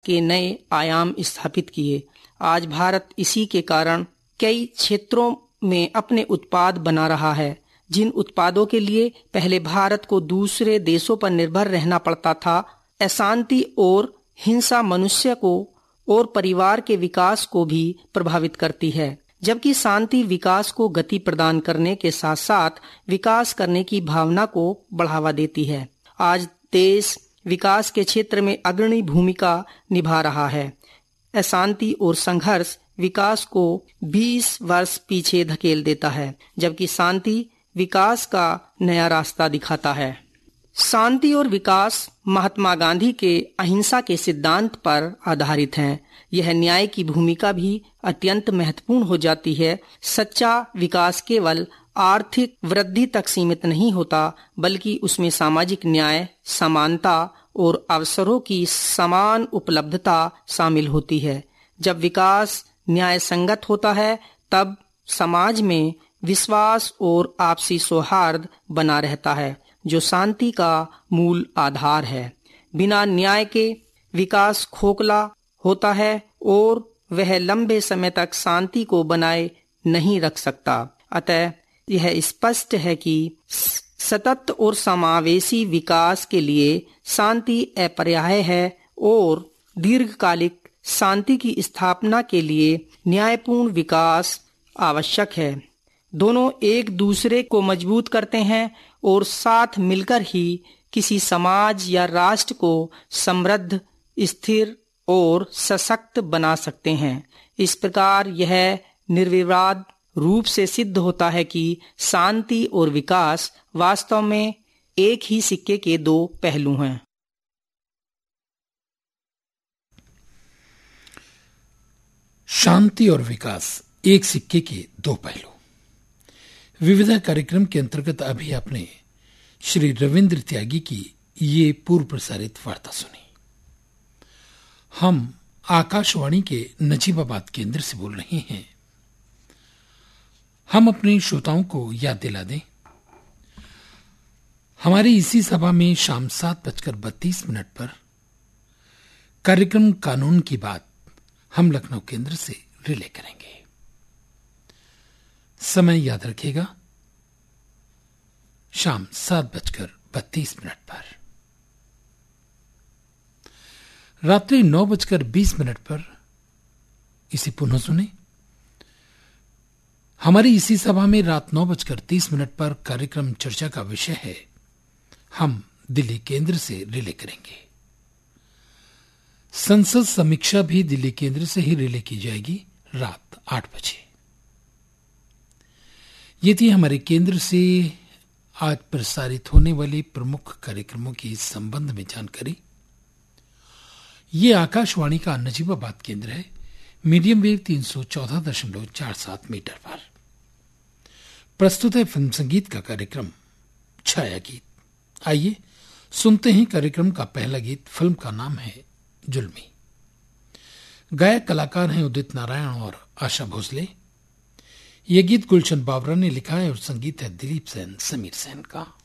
के नए आयाम स्थापित किए। आज भारत इसी के कारण कई क्षेत्रों में अपने उत्पाद बना रहा है। जिन उत्पादों के लिए पहले भारत को दूसरे देशों पर निर्भर रहना पड़ता था, अशांति और हिंसा मनुष्य को और परिवार के विकास को भी प्रभावित करती है, जबकि शांति विकास को गति प्रदान करने के साथ साथ विकास करने की भावना को बढ़ावा देती है। आज देश विकास के क्षेत्र में अग्रणी भूमिका निभा रहा है। अशांति और संघर्ष विकास को 20 वर्ष पीछे धकेल देता है, जबकि शांति विकास का नया रास्ता दिखाता है। शांति और विकास महात्मा गांधी के अहिंसा के सिद्धांत पर आधारित हैं। यह न्याय की भूमिका भी अत्यंत महत्वपूर्ण हो जाती है। सच्चा विकास केवल आर्थिक वृद्धि तक सीमित नहीं होता, बल्कि उसमें सामाजिक न्याय, समानता और अवसरों की समान उपलब्धता शामिल होती है। जब विकास न्याय संगत होता है, तब समाज में विश्वास और आपसी सौहार्द बना रहता है, जो शांति का मूल आधार है। बिना न्याय के विकास खोखला होता है और वह लंबे समय तक शांति को बनाए नहीं रख सकता। अतः यह स्पष्ट है कि सतत और समावेशी विकास के लिए शांति अपरिहार्य है और दीर्घकालिक शांति की स्थापना के लिए न्यायपूर्ण विकास आवश्यक है। दोनों एक दूसरे को मजबूत करते हैं और साथ मिलकर ही किसी समाज या राष्ट्र को समृद्ध, स्थिर और सशक्त बना सकते हैं। इस प्रकार यह निर्विवाद रूप से सिद्ध होता है कि शांति और विकास वास्तव में एक ही सिक्के के दो पहलू हैं। शांति और विकास एक सिक्के के दो पहलू। विविधा कार्यक्रम के अंतर्गत अभी आपने श्री रविंद्र त्यागी की ये पूर्व प्रसारित वार्ता सुनी। हम आकाशवाणी के नजीबाबाद केंद्र से बोल रहे हैं। हम अपने श्रोताओं को याद दिला दें, हमारी इसी सभा में शाम 7:32 पर कार्यक्रम कानून की बात हम लखनऊ केंद्र से रिले करेंगे। समय याद रखिएगा, शाम 7:32 पर। रात्रि 9:20 पर इसे पुनः सुने। हमारी इसी सभा में रात 9:30 पर कार्यक्रम चर्चा का विषय है, हम दिल्ली केंद्र से रिले करेंगे। संसद समीक्षा भी दिल्ली केंद्र से ही रिले की जाएगी रात 8 बजे। ये थी हमारे केंद्र से आज प्रसारित होने वाले प्रमुख कार्यक्रमों की इस संबंध में जानकारी। ये आकाशवाणी का नजीबाबाद केंद्र है, मीडियम वेव 314.47 मीटर पर। प्रस्तुत है फिल्म संगीत का कार्यक्रम छाया गीत। आइए सुनते हैं कार्यक्रम का पहला गीत। फिल्म का नाम है जुल्मी। गायक कलाकार हैं उदित नारायण और आशा भोसले। यह गीत गुलशन बावरा ने लिखा है और संगीत है दिलीप सेन, समीर सेन का।